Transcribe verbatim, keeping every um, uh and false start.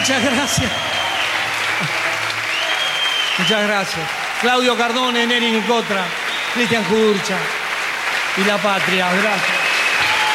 Muchas gracias. Muchas gracias. Claudio Cardone, Neri Nicotra, Cristian Judurcha y La Patria. Gracias.